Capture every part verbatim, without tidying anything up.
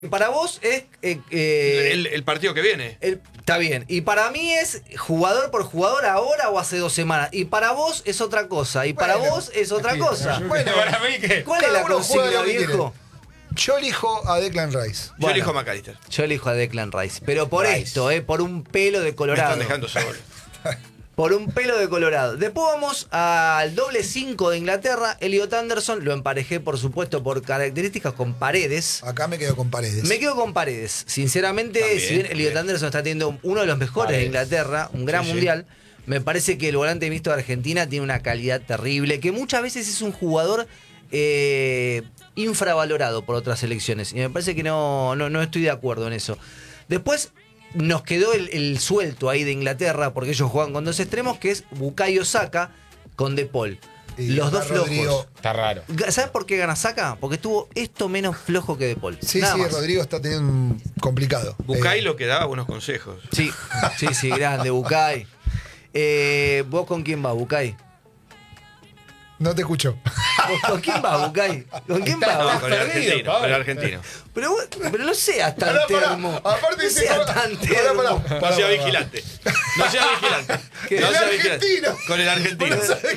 Para vos es... Eh, eh, el, el partido que viene. El, está bien. Y para mí es jugador por jugador ahora o hace dos semanas. Y para vos es otra cosa. Y para Bueno, vos es otra cosa. Bueno, para mí que... ¿Cuál es la consigna, viejo? Yo elijo a Declan Rice. Yo Bueno, elijo a McAllister. Yo elijo a Declan Rice. Pero por Rice. esto, eh, por un pelo de Me Colorado. están dejando solo. Por un pelo de Colorado. Después vamos al doble cinco de Inglaterra. Elliot Anderson. Lo emparejé, por supuesto, por características con Paredes. Acá me quedo con Paredes. Me quedo con Paredes. Sinceramente, También, si bien Elliot bien. Anderson está teniendo uno de los mejores Paredes. de Inglaterra, un gran Sí, sí. mundial, me parece que el volante mixto de Argentina tiene una calidad terrible, que muchas veces es un jugador eh, infravalorado por otras selecciones. Y me parece que no, no, no estoy de acuerdo en eso. Después nos quedó el, el suelto ahí de Inglaterra, porque ellos juegan con dos extremos, que es Bukayo Saka con De Paul. Y Los acá dos flojos. Rodrigo- Está raro. ¿Sabes por qué gana Saka? Porque estuvo esto menos flojo que De Paul. Sí, Nada sí, más. Rodrigo está teniendo un complicado. Bucay Eh, lo que daba buenos consejos. Sí, sí, sí, grande, Bucay. Eh, ¿Vos con quién vas, Bucay? No te escucho. ¿Vos ¿Con quién vas, Bucay? ¿Con quién Está- vas? No, con el perdido, argentino. Pablo. Con el argentino. Pero, vos- pero no seas tan Pará, pará. termo. Aparte no dice, seas pará, tan pará, termo. pará. No Pará, sea pará, vigilante. No sea vigilante. ¿Qué? No El sea argentino. vigilante. Con el argentino.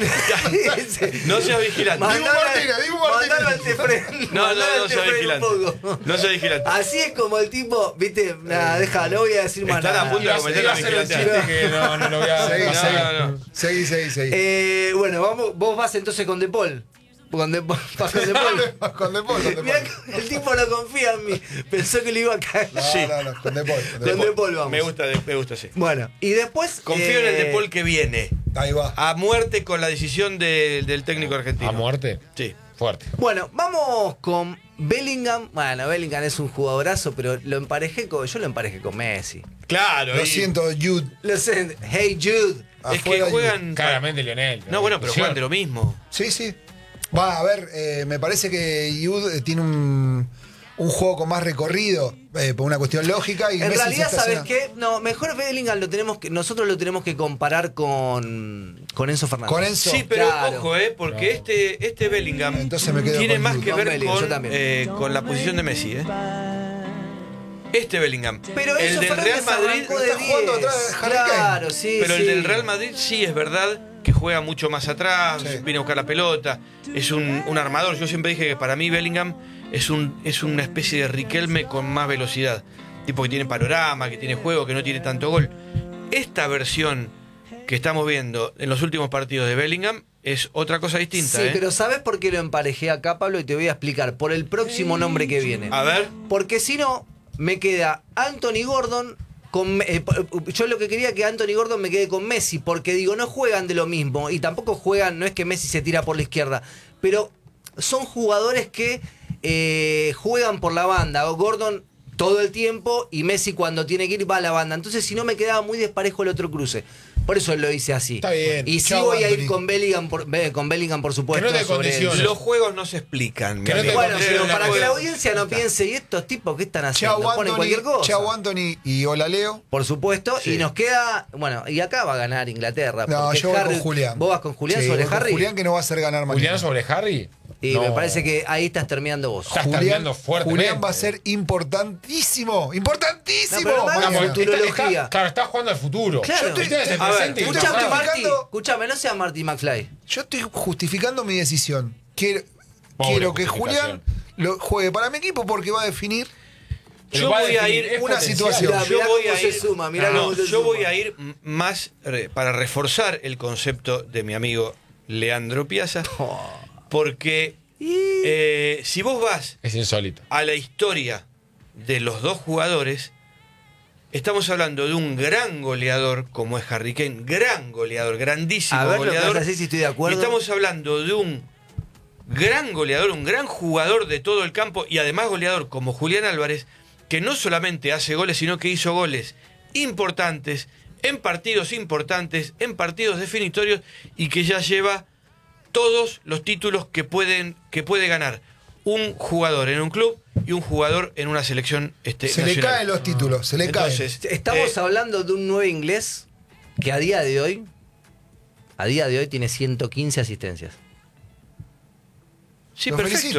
No seas vigilante. Dibu Martínez, Dibu Martínez. Mandalo al Tefren. No, mandalo no, al no sea Tefren vigilante. un poco. No sea vigilante. Así es como el tipo, viste, nada, deja, no voy a decir más Están a nada. punto de Iba a cometer iba la a hacer un vigilante. chiste que no, no lo voy a Seguí, No, pasar. no, no. Seguí, seguí, seguí. Eh, bueno, vamos, vos vas entonces con De Paul. Con De Paul. vas con De Paul. Con De Paul, con De Mirá Paul. que el tipo no confía en mí. Pensó que le iba a caer. No, Sí. no, no, con De Paul. con De Con Paul. De Paul vamos. Me gusta, me gusta, sí. Bueno, y después. Confío en el eh, De Paul que viene. Ahí va. A muerte con la decisión de- del técnico argentino. ¿A muerte? Sí. Fuerte. Bueno, vamos con Bellingham. Bueno, Bellingham es un jugadorazo, pero lo emparejé con. Yo lo emparejé con Messi. Claro. Lo y- siento, Jude. Lo sé. Hey Jude. Es que Afuera, juegan. Claramente Lionel. No, bueno, pero juegan de lo mismo. Sí, sí. Va, a ver, eh, me parece que Jude eh, tiene un, un juego con más recorrido, eh, por una cuestión lógica. Y En Messi realidad, se está ¿sabes haciendo- qué? No, mejor Bellingham lo tenemos que. Nosotros lo tenemos que comparar con. Con Enzo Fernández. Con Enzo. Sí, pero Claro. ojo, eh, porque este, este Bellingham Entonces me quedo tiene con más Jude. que Con ver Bellingham, yo con, también. eh, con la posición de Messi, eh. Este Bellingham. Pero el Enzo del Fernández Real Madrid. arrancó de está jugando diez. atrás de Harry Kane. Claro, sí. Pero el sí. del Real Madrid sí es verdad que juega mucho más atrás, Sí. viene a buscar la pelota, es un, un armador. Yo siempre dije que para mí Bellingham es, un, es una especie de Riquelme con más velocidad. Tipo que tiene panorama, que tiene juego, que no tiene tanto gol. Esta versión que estamos viendo en los últimos partidos de Bellingham es otra cosa distinta. Sí, ¿eh? pero ¿sabes por qué lo emparejé acá, Pablo? Y te voy a explicar. Por el próximo nombre que viene. A ver, Porque si no, me queda Anthony Gordon. Con, eh, yo lo que quería que Anthony Gordon me quede con Messi, porque digo, no juegan de lo mismo y tampoco juegan, no es que Messi se tira por la izquierda, pero son jugadores que eh, juegan por la banda. Gordon todo el tiempo y Messi cuando tiene que ir va a la banda. Entonces, si no, me quedaba muy desparejo el otro cruce. Por eso lo hice así. Está bien. Y sí Chau, voy a ir Anthony. con Bellingham, por, eh, con Bellingham, por supuesto. Que no te sobre condicione. él. los juegos no se explican. mi Que no te amigo. Bueno, condicione pero la para que la cosa. audiencia no piense, ¿y estos tipos qué están haciendo? Chau, Ponen cualquier Anthony, cosa. Chau, Anthony y hola, Leo. Por supuesto, Sí. y nos queda, bueno, y acá va a ganar Inglaterra. No, porque yo voy Harry- con Julián. ¿Vos vas con Julián Sí, sobre voy con Harry? Julián que no va a hacer ganar mañana. ¿Julián sobre Harry? Y No. me parece que ahí estás terminando vos. Estás Julián, cambiando fuertemente. Julián va a ser importantísimo. Importantísimo. No, pero no me hagas mañana. el futurología. Está- claro, estás jugando al futuro. Claro. Usted es el A ver, presente y el Escuchame, pasado. Marty, justificando- escuchame, no seas Marty McFly. Yo estoy justificando mi decisión. Quiero, Pobre quiero que justificación. Julián lo juegue para mi equipo porque va a definir. Pero Yo va voy a definir, ir es una potencial. situación. Mirá, Yo mirá voy cómo a se ir, suma, mirá no, cómo se yo suma. voy a ir m- más re- para reforzar el concepto de mi amigo Leandro Piazza, Oh. porque Y- eh, si vos vas Es insólito. a la historia de los dos jugadores, estamos hablando de un gran goleador como es Harry Kane, gran goleador, grandísimo A ver lo que goleador. vas a decir, si estoy de acuerdo. Y estamos hablando de un gran goleador, un gran jugador de todo el campo y además goleador como Julián Álvarez, que no solamente hace goles, sino que hizo goles importantes, en partidos importantes, en partidos definitorios y que ya lleva todos los títulos que pueden que puede ganar un jugador en un club y un jugador en una selección este, Se nacional. le caen los títulos, se le Entonces, Estamos eh, hablando de un nueve inglés que a día de hoy, a día de hoy tiene ciento quince asistencias. sí, Lo perfecto. felicito.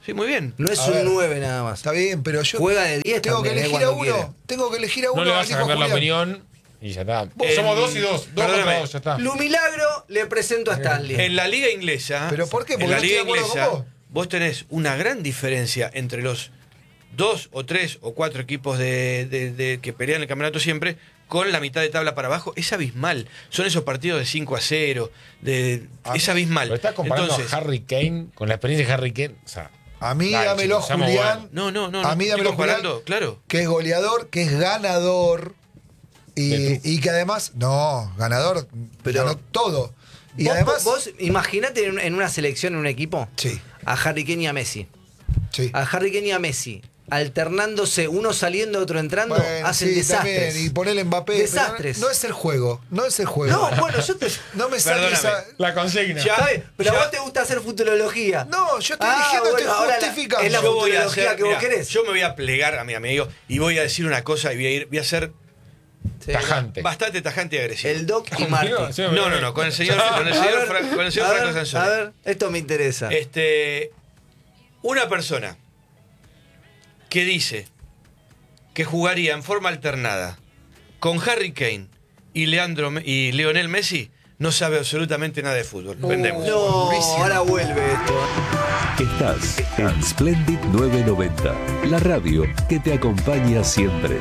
Sí, muy bien. No es A un ver. nueve nada más. Está bien, pero yo. Juega de diez Tengo también, que eh, elegir a cuando uno. quiere. Tengo que elegir a uno. No le vas a elijo cambiar la Julián. opinión y ya está. Vos En- somos dos y dos. Dos Perdóname. contra dos, ya está. Lu Milagro le presento a Stanley. En la liga inglesa. ¿Pero por qué? En Porque la no liga estoy de acuerdo inglesa, con vos. vos tenés una gran diferencia entre los dos o tres o cuatro equipos de, de- de- que pelean el campeonato siempre, con la mitad de tabla para abajo. Es abismal. Son esos partidos de cinco a cero. De, A es mí- abismal. Pero estás comparando Entonces, a Harry Kane con la experiencia de Harry Kane. O sea, A mí dale, dámelo, chicos, seamos Julián. buenos. no, no, no. A no mí estoy dámelo, comparando, Julián, claro. que es goleador, que es ganador y, De y que además, no, ganador, Pero- ganó todo. Y vos, además, vos imaginate en, en una selección, en un equipo, sí, a Harry Kane y a Messi. sí. A Harry Kane y a Messi, alternándose, uno saliendo, otro entrando, Bueno, hacen sí, desastres. también, y ponerle Mbappé. Desastres. pero No, no es el juego, no es el juego. No, bueno, yo te. No me sale Perdóname. esa. La consigna. Ya- Está bien, pero ya- a vos te gusta hacer futurología. No, yo estoy Ah, eligiendo, bueno, estoy ahora la- justificando. es la Yo voy a futurología hacer- que vos mirá, querés. yo me voy a plegar a mi amigo y voy a decir una cosa y voy a ir, voy a ser Sí. Tajante. bastante tajante y agresivo. El Doc y Conmigo, Marty. sí, No, no, no, con el señor, con el A señor, ver, Fra- con el señor a Franco ver, Sansone. A ver, esto me interesa. Este, una persona que dice que jugaría en forma alternada con Harry Kane y Leandro Me- y Lionel Messi no sabe absolutamente nada de fútbol. Vendemos. No, durísimo. ahora vuelve esto. Estás en Splendid novecientos noventa, la radio que te acompaña siempre.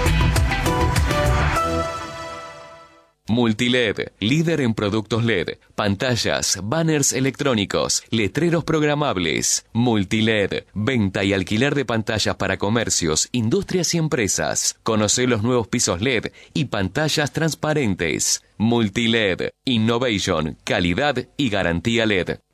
Multiled, líder en productos L E D, pantallas, banners electrónicos, letreros programables. Multiled, venta y alquiler de pantallas para comercios, industrias y empresas. Conoce los nuevos pisos L E D y pantallas transparentes. Multiled, innovation, calidad y garantía L E D.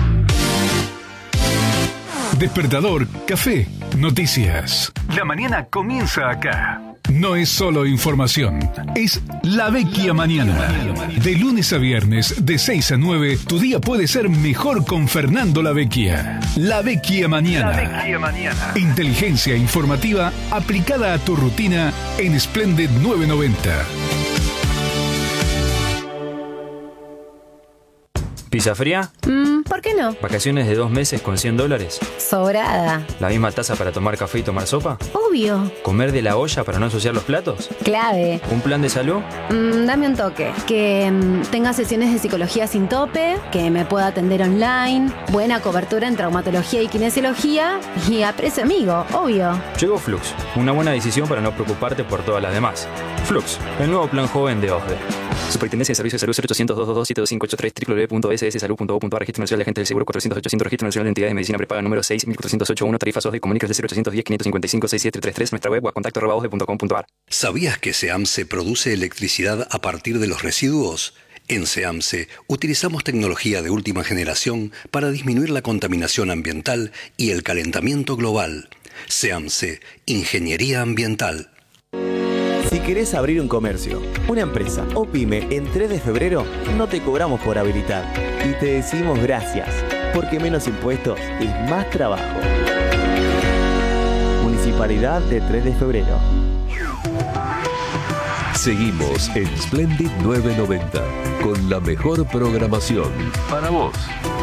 Despertador, café, noticias. La mañana comienza acá. No es solo información, es La Vecchia Mañana. De lunes a viernes, de seis a nueve, tu día puede ser mejor con Fernando La Vecchia. La Vecchia Mañana. Inteligencia informativa aplicada a tu rutina en Splendid novecientos noventa. ¿Pizza fría? Mm, ¿por qué no? ¿Vacaciones de dos meses con cien dólares? Sobrada. ¿La misma taza para tomar café y tomar sopa? Obvio. ¿Comer de la olla para no ensuciar los platos? Clave. ¿Un plan de salud? Mm, dame un toque. Que mm, tenga sesiones de psicología sin tope, que me pueda atender online, buena cobertura en traumatología y kinesiología y a precio amigo, obvio. Llegó Flux, una buena decisión para no preocuparte por todas las demás. Flux, el nuevo plan joven de O S D E. Superintendencia de Servicios de Salud cero ochocientos, doscientos veintidós, siete dos cinco ocho tres, doble u doble u doble u punto s s salud punto gov punto a r, Registro Nacional de Agentes del Seguro cuatrocientos ochocientos, Registro Nacional de Entidades de Medicina Prepaga número seis mil cuatrocientos ochenta y uno, tarifas O S D E, comunicas de cero ochocientos diez, quinientos cincuenta y cinco, sesenta y siete treinta y tres, nuestra web o a contacto arroba osde punto com punto a r. ¿Sabías que SEAMSE produce electricidad a partir de los residuos? En SEAMSE utilizamos tecnología de última generación para disminuir la contaminación ambiental y el calentamiento global. SEAMSE, Ingeniería Ambiental. Si querés abrir un comercio, una empresa o pyme en tres de febrero, no te cobramos por habilitar. Y te decimos gracias, porque menos impuestos es más trabajo. Municipalidad de tres de febrero. Seguimos en Splendid novecientos noventa con la mejor programación para vos.